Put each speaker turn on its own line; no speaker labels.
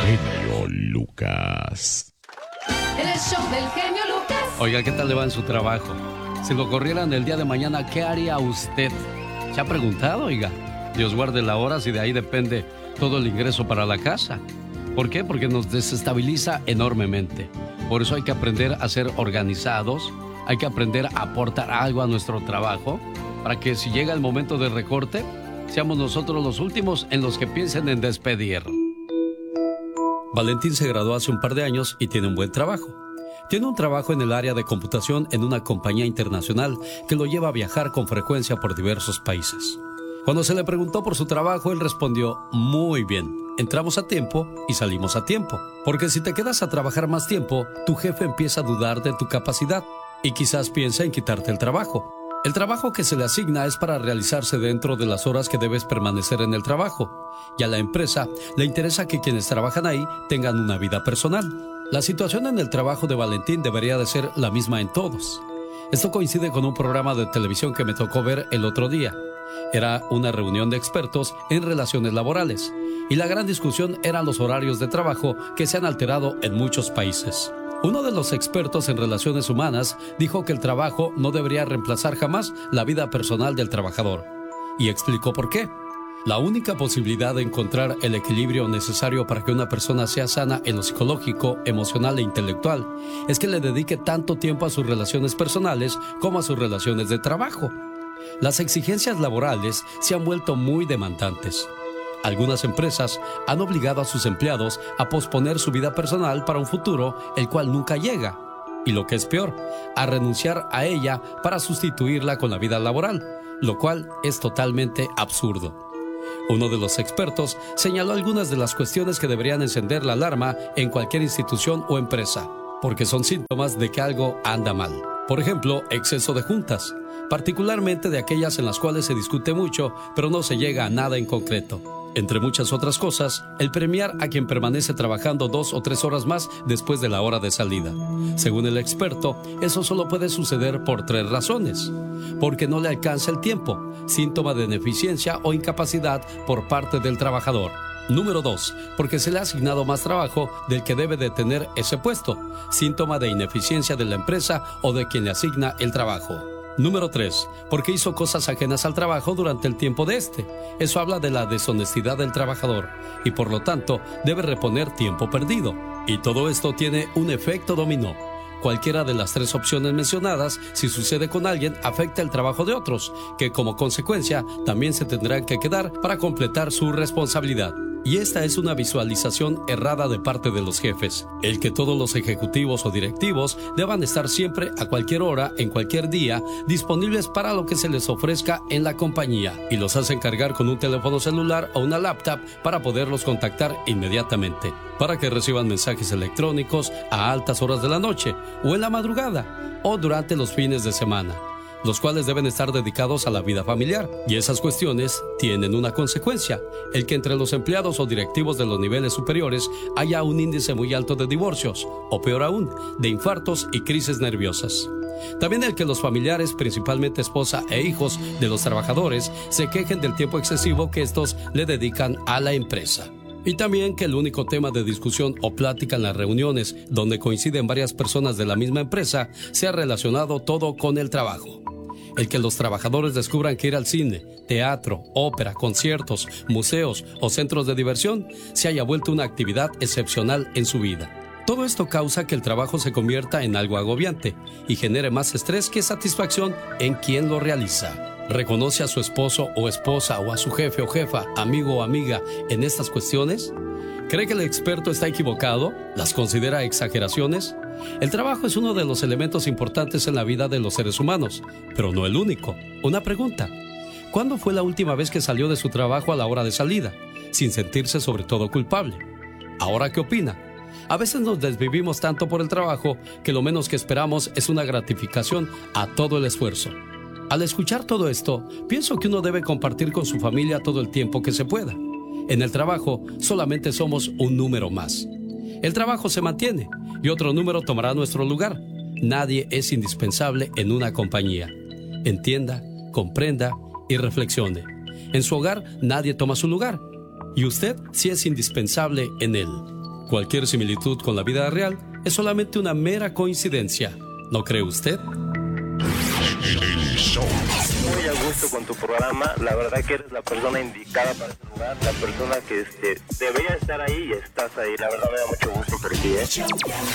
genio Lucas.
El show del genio Lucas.
Oiga, ¿qué tal le va en su trabajo? Si lo corrieran el día de mañana, ¿qué haría usted? ¿Se ha preguntado, oiga? Dios guarde la hora si de ahí depende todo el ingreso para la casa. ¿Por qué? Porque nos desestabiliza enormemente. Por eso hay que aprender a ser organizados, hay que aprender a aportar algo a nuestro trabajo, para que si llega el momento de recorte, seamos nosotros los últimos en los que piensen en despedir. Valentín se graduó hace un par de años y tiene un buen trabajo. Tiene un trabajo en el área de computación en una compañía internacional que lo lleva a viajar con frecuencia por diversos países. Cuando se le preguntó por su trabajo, él respondió: muy bien, entramos a tiempo y salimos a tiempo. Porque si te quedas a trabajar más tiempo, tu jefe empieza a dudar de tu capacidad y quizás piensa en quitarte el trabajo. El trabajo que se le asigna es para realizarse dentro de las horas que debes permanecer en el trabajo, y a la empresa le interesa que quienes trabajan ahí tengan una vida personal. La situación en el trabajo de Valentín debería de ser la misma en todos. Esto coincide con un programa de televisión que me tocó ver el otro día. Era una reunión de expertos en relaciones laborales, y la gran discusión eran los horarios de trabajo que se han alterado en muchos países. Uno de los expertos en relaciones humanas dijo que el trabajo no debería reemplazar jamás la vida personal del trabajador, y explicó por qué. La única posibilidad de encontrar el equilibrio necesario para que una persona sea sana en lo psicológico, emocional e intelectual es que le dedique tanto tiempo a sus relaciones personales como a sus relaciones de trabajo. Las exigencias laborales se han vuelto muy demandantes. Algunas empresas han obligado a sus empleados a posponer su vida personal para un futuro el cual nunca llega. Y lo que es peor, a renunciar a ella para sustituirla con la vida laboral, lo cual es totalmente absurdo. Uno de los expertos señaló algunas de las cuestiones que deberían encender la alarma en cualquier institución o empresa, porque son síntomas de que algo anda mal. Por ejemplo, exceso de juntas, particularmente de aquellas en las cuales se discute mucho, pero no se llega a nada en concreto. Entre muchas otras cosas, el premiar a quien permanece trabajando 2 o 3 horas más después de la hora de salida. Según el experto, eso solo puede suceder por 3 razones. Porque no le alcanza el tiempo, síntoma de ineficiencia o incapacidad por parte del trabajador. Número 2, porque se le ha asignado más trabajo del que debe de tener ese puesto, síntoma de ineficiencia de la empresa o de quien le asigna el trabajo. Número 3, porque hizo cosas ajenas al trabajo durante el tiempo de este. Eso habla de la deshonestidad del trabajador y por lo tanto debe reponer tiempo perdido. Y todo esto tiene un efecto dominó. Cualquiera de las 3 opciones mencionadas, si sucede con alguien, afecta el trabajo de otros, que como consecuencia también se tendrán que quedar para completar su responsabilidad. Y esta es una visualización errada de parte de los jefes, el que todos los ejecutivos o directivos deban estar siempre a cualquier hora, en cualquier día, disponibles para lo que se les ofrezca en la compañía, y los hacen cargar con un teléfono celular o una laptop para poderlos contactar inmediatamente, para que reciban mensajes electrónicos a altas horas de la noche, o en la madrugada, o durante los fines de semana, los cuales deben estar dedicados a la vida familiar. Y esas cuestiones tienen una consecuencia, el que entre los empleados o directivos de los niveles superiores haya un índice muy alto de divorcios, o peor aún, de infartos y crisis nerviosas. También el que los familiares, principalmente esposa e hijos de los trabajadores, se quejen del tiempo excesivo que estos le dedican a la empresa. Y también que el único tema de discusión o plática en las reuniones donde coinciden varias personas de la misma empresa sea relacionado todo con el trabajo. El que los trabajadores descubran que ir al cine, teatro, ópera, conciertos, museos o centros de diversión se haya vuelto una actividad excepcional en su vida. Todo esto causa que el trabajo se convierta en algo agobiante y genere más estrés que satisfacción en quien lo realiza. ¿Reconoce a su esposo o esposa o a su jefe o jefa, amigo o amiga en estas cuestiones? ¿Cree que el experto está equivocado? ¿Las considera exageraciones? El trabajo es uno de los elementos importantes en la vida de los seres humanos, pero no el único. Una pregunta: ¿cuándo fue la última vez que salió de su trabajo a la hora de salida, sin sentirse sobre todo culpable? ¿Ahora qué opina? A veces nos desvivimos tanto por el trabajo que lo menos que esperamos es una gratificación a todo el esfuerzo. Al escuchar todo esto, pienso que uno debe compartir con su familia todo el tiempo que se pueda. En el trabajo solamente somos un número más. El trabajo se mantiene y otro número tomará nuestro lugar. Nadie es indispensable en una compañía. Entienda, comprenda y reflexione. En su hogar nadie toma su lugar y usted sí es indispensable en él. Cualquier similitud con la vida real es solamente una mera coincidencia, ¿no cree usted?
Muy a gusto con tu programa, la verdad que eres la persona indicada para este lugar, la persona que debería estar ahí y estás ahí, la verdad me da mucho gusto por ti,